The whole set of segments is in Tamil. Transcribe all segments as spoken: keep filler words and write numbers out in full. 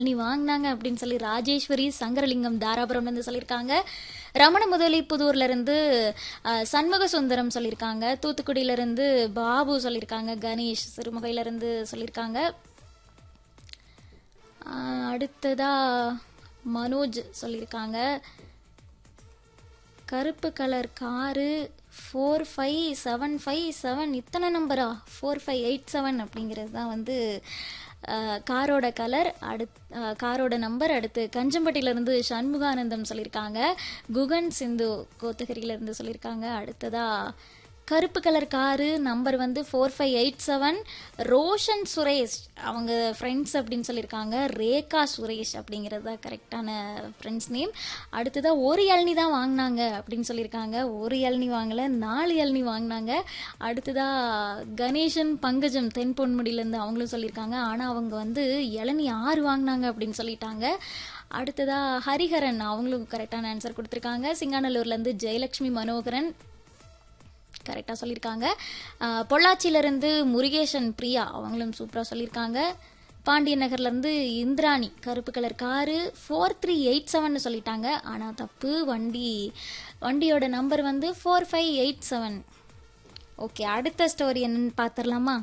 நீ வாங்கினாங்க அப்படின்னு சொல்லி ராஜேஸ்வரி சங்கரலிங்கம் தாராபுரம்ல இருந்து சொல்லியிருக்காங்க. ரமண முதலி புதூர்ல இருந்து அஹ், சண்முக சுந்தரம் சொல்லியிருக்காங்க. தூத்துக்குடியில இருந்து பாபு சொல்லியிருக்காங்க. கணேஷ் சிறுமுகையில இருந்து சொல்லியிருக்காங்க. அஹ், அடுத்ததா மனோஜ் சொல்லியிருக்காங்க. கருப்பு colour car four five seven five seven இத்தனை நம்பரா ஃபோர் ஃபைவ் எயிட் செவன் அப்படிங்கிறது தான் வந்து அஹ், காரோட கலர். அடுத் அஹ், காரோட நம்பர். அடுத்து கஞ்சம்பட்டியிலேருந்து சண்முகானந்தம் சொல்லியிருக்காங்க. குகன் சிந்து கோத்தகிரியிலேருந்து சொல்லியிருக்காங்க. அடுத்ததா கருப்பு கலர் காரு நம்பர் வந்து four five eight seven Roshan Suresh அவங்க ஃப்ரெண்ட்ஸ் அப்படின்னு சொல்லியிருக்காங்க. ரேகா சுரேஷ் அப்படிங்கிறது தான் கரெக்டான ஃப்ரெண்ட்ஸ் நேம். அடுத்ததாக ஒரு இளநி தான் வாங்கினாங்க அப்படின்னு சொல்லியிருக்காங்க. ஒரு இளநி வாங்கலை, நாலு இளநி வாங்கினாங்க. அடுத்ததாக கணேசன் பங்கஜம் தென் பொன்முடியிலேருந்து அவங்களும் சொல்லியிருக்காங்க. ஆனால் அவங்க வந்து இளநி ஆறு வாங்கினாங்க அப்படின்னு சொல்லிட்டாங்க. அடுத்ததாக ஹரிஹரன் அவங்களும் கரெக்டான ஆன்சர் கொடுத்துருக்காங்க. சிங்காநல்லூர்லேருந்து ஜெயலக்ஷ்மி மனோகரன் கரெக்டாக சொல்லியிருக்காங்க. அஹ், பொள்ளாச்சியிலேருந்து முருகேசன் பிரியா அவங்களும் சூப்பராக சொல்லியிருக்காங்க. பாண்டியன் நகர்லேருந்து இந்திராணி கருப்பு colour car four three eight seven சொல்லிட்டாங்க. ஆனால் தப்பு, வண்டி வண்டியோட நம்பர் வந்து four five eight seven. Okay, அடுத்த ஸ்டோரி என்னன்னு பார்த்துடலாமா?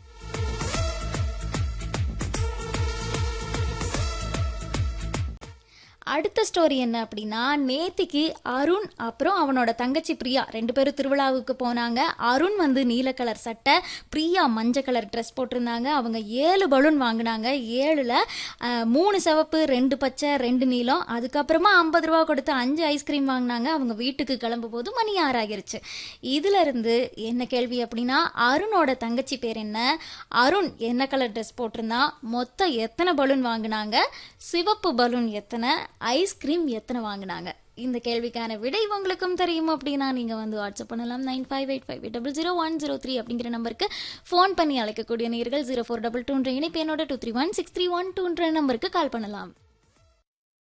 அடுத்த ஸ்டோரி என்ன அப்படின்னா, நேத்திக்கு அருண் அப்புறம் அவனோட தங்கச்சி பிரியா ரெண்டு பேரும் திருவிழாவுக்கு போனாங்க. அருண் வந்து நீல கலர் சட்டை, பிரியா மஞ்சள் கலர் ட்ரெஸ் போட்டிருந்தாங்க. அவங்க ஏழு பலூன் வாங்கினாங்க. ஏழுல அஹ், மூணு சிவப்பு, ரெண்டு பச்சை, ரெண்டு நீலம். அதுக்கப்புறமா ஐம்பது ரூபா கொடுத்து அஞ்சு ஐஸ்கிரீம் வாங்கினாங்க. அவங்க வீட்டுக்கு கிளம்பும் போது மணி ஆறாகிருச்சு. இதுல இருந்து என்ன கேள்வி அப்படின்னா, அருணோட தங்கச்சி பேர் என்ன, அருண் என்ன கலர் ட்ரெஸ் போட்டிருந்தான், மொத்தம் எத்தனை பலூன் வாங்கினாங்க, சிவப்பு பலூன் எத்தனை, ஐஸ்கிரீம் எத்தனை வாங்கினாங்க? இந்த கேள்விக்கான விடை உங்களுக்கும் தெரியும் அப்படின்னா நீங்க வந்து வாட்ஸ்அப் பண்ணலாம். Nine five eight five double zero one zero three அப்படிங்கிற நம்பருக்கு ஃபோன் பண்ணி அழைக்கக்கூடிய நேர்கள் ஜீரோ ஃபோர் டபுள் டூன்ற இணைப்பு என்னோட two three one six three one டூன்ற நம்பருக்கு கால் பண்ணலாம்.